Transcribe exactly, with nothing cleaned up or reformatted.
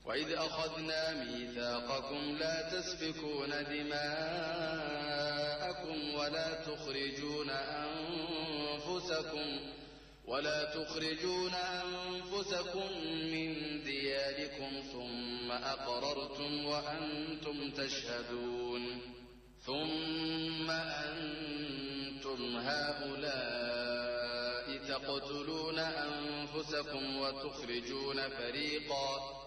وإذ أخذنا ميثاقكم لا تسفكون دماءكم ولا تخرجون أنفسكم ولا تخرجون أنفسكم من دياركم ثم أقررتم وأنتم تشهدون ثم أنتم هؤلاء تقتلون أنفسكم وتخرجون فريقا